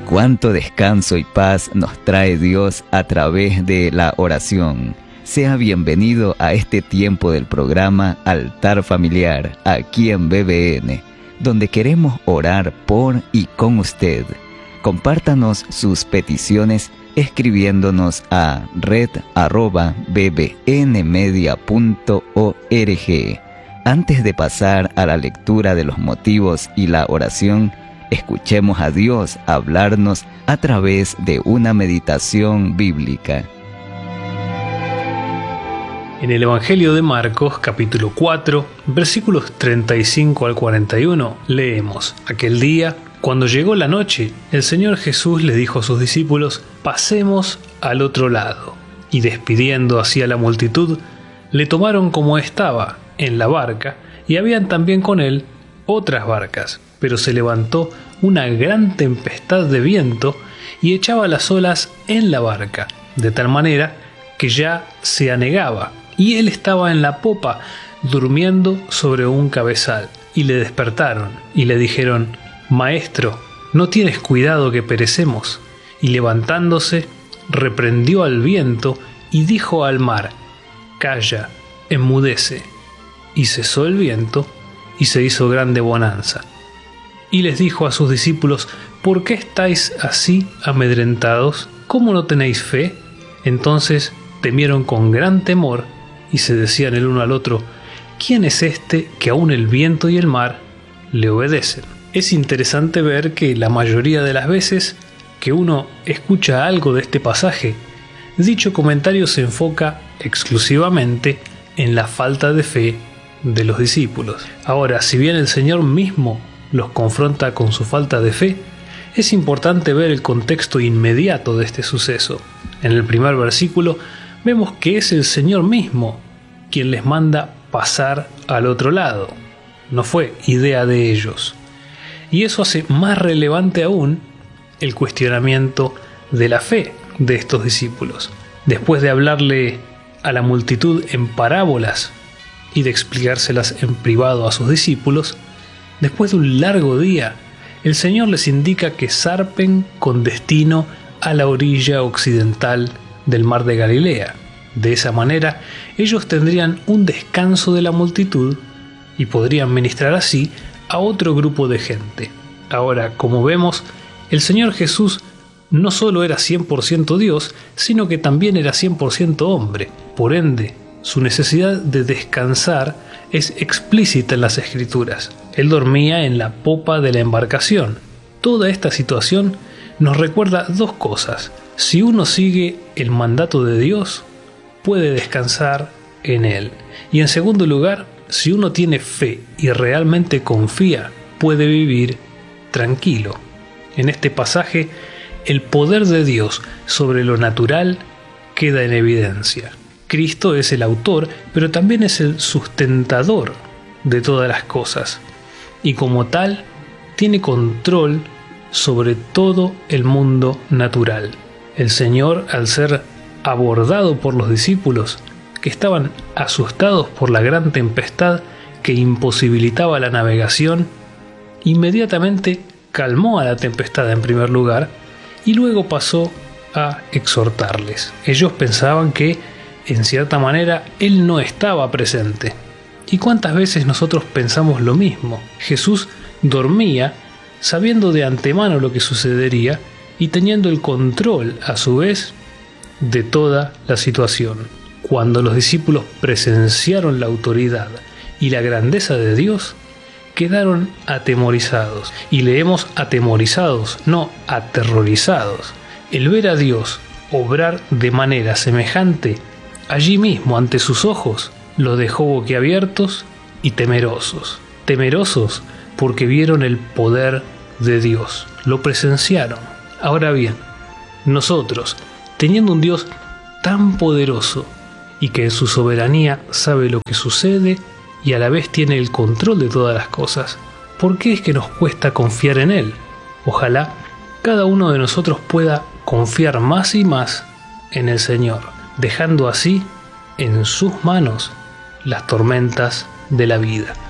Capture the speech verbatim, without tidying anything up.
Cuánto descanso y paz nos trae Dios a través de la oración. Sea bienvenido a este tiempo del programa Altar Familiar, aquí en B B N, donde queremos orar por y con usted. Compártanos sus peticiones escribiéndonos a red arroba bbnmedia punto org. Antes de pasar a la lectura de los motivos y la oración, escuchemos a Dios hablarnos a través de una meditación bíblica. En el Evangelio de Marcos, capítulo cuatro, versículos treinta y cinco al cuarenta y uno, leemos: Aquel día, cuando llegó la noche, el Señor Jesús le dijo a sus discípulos: pasemos al otro lado. Y despidiendo hacia la multitud, le tomaron como estaba, en la barca, y habían también con él otras barcas. Pero se levantó una gran tempestad de viento y echaba las olas en la barca, de tal manera que ya se anegaba, y él estaba en la popa, durmiendo sobre un cabezal. Y le despertaron, y le dijeron: Maestro, ¿no tienes cuidado que perecemos? Y levantándose, reprendió al viento, y dijo al mar: Calla, enmudece. Y cesó el viento, y se hizo grande bonanza. Y les dijo a sus discípulos: ¿por qué estáis así amedrentados? ¿Cómo no tenéis fe? Entonces temieron con gran temor, y se decían el uno al otro: ¿quién es este que aun el viento y el mar le obedecen? Es interesante ver que la mayoría de las veces que uno escucha algo de este pasaje, dicho comentario se enfoca exclusivamente en la falta de fe de los discípulos. Ahora, si bien el Señor mismo los confronta con su falta de fe, es importante ver el contexto inmediato de este suceso. En el primer versículo vemos que es el Señor mismo quien les manda pasar al otro lado. No fue idea de ellos. Y eso hace más relevante aún el cuestionamiento de la fe de estos discípulos. Después de hablarle a la multitud en parábolas y de explicárselas en privado a sus discípulos, después de un largo día, el Señor les indica que zarpen con destino a la orilla occidental del mar de Galilea. De esa manera, ellos tendrían un descanso de la multitud y podrían ministrar así a otro grupo de gente. Ahora, como vemos, el Señor Jesús no solo era cien por ciento Dios, sino que también era cien por ciento hombre. Por ende, su necesidad de descansar es explícita en las Escrituras. Él dormía en la popa de la embarcación. Toda esta situación nos recuerda dos cosas. Si uno sigue el mandato de Dios, puede descansar en Él. Y en segundo lugar, si uno tiene fe y realmente confía, puede vivir tranquilo. En este pasaje, el poder de Dios sobre lo natural queda en evidencia. Cristo es el autor, pero también es el sustentador de todas las cosas, y como tal, tiene control sobre todo el mundo natural. El Señor, al ser abordado por los discípulos, que estaban asustados por la gran tempestad que imposibilitaba la navegación, inmediatamente calmó a la tempestad en primer lugar, y luego pasó a exhortarles. Ellos pensaban que, en cierta manera, Él no estaba presente. ¿Y cuántas veces nosotros pensamos lo mismo? Jesús dormía sabiendo de antemano lo que sucedería y teniendo el control, a su vez, de toda la situación. Cuando los discípulos presenciaron la autoridad y la grandeza de Dios, quedaron atemorizados. Y leemos atemorizados, no aterrorizados. El ver a Dios obrar de manera semejante allí mismo ante sus ojos, los dejó boquiabiertos y temerosos. Temerosos porque vieron el poder de Dios, lo presenciaron. Ahora bien, nosotros, teniendo un Dios tan poderoso y que en su soberanía sabe lo que sucede y a la vez tiene el control de todas las cosas, ¿por qué es que nos cuesta confiar en Él? Ojalá cada uno de nosotros pueda confiar más y más en el Señor, dejando así en sus manos las tormentas de la vida.